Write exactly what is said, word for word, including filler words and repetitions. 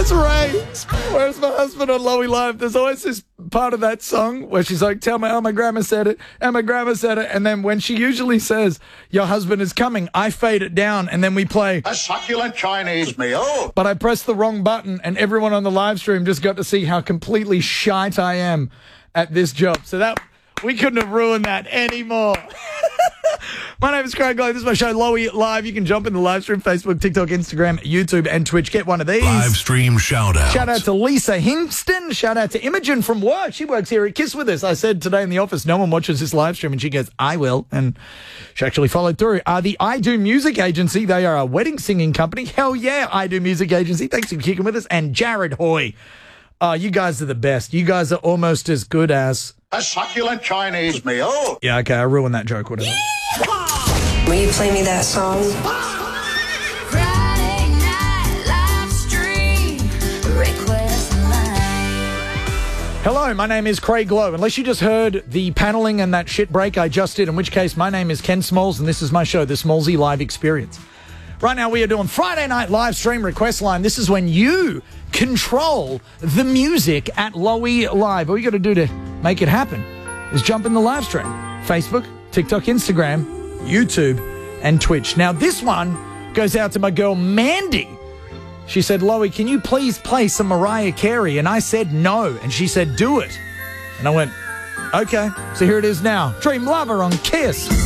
That's Ray. Where's my husband on Lowy Live? There's always this part of that song where she's like, tell me how my grandma said it, and my grandma said it. And then when she usually says, your husband is coming, I fade it down, and then we play a succulent Chinese meal. But I pressed the wrong button, and everyone on the live stream just got to see how completely shite I am at this job. So that we couldn't have ruined that anymore. My name is Craig Lowe. This is my show, Lowy Live. You can jump in the live stream, Facebook, TikTok, Instagram, YouTube, and Twitch. Get one of these. Live stream shout out. Shout out to Lisa Hingston. Shout out to Imogen from work. She works here at Kiss with us. I said today in the office, no one watches this live stream, and she goes, I will. And she actually followed through. Uh, the I Do Music Agency. They are a wedding singing company. Hell yeah, I Do Music Agency. Thanks for kicking with us. And Jared Hoy. Uh, you guys are the best. You guys are almost as good as a succulent Chinese meal. Yeah, okay, I ruined that joke, whatever. Will you play me that song? Friday night live stream, request line. Hello, my name is Craig Lowe. Unless you just heard the paneling and that shit break I just did, in which case my name is Ken Smalls, and this is my show, The Smallsy Live Experience. Right now we are doing Friday night live stream request line. This is when you control the music at Lowy Live. All you got to do to make it happen is jump in the live stream. Facebook, TikTok, Instagram, YouTube, and Twitch. Now, this one goes out to my girl, Mandy. She said, Lowy, can you please play some Mariah Carey? And I said no. And she said, do it. And I went, okay. So here it is now. Dream Lover on Kiss.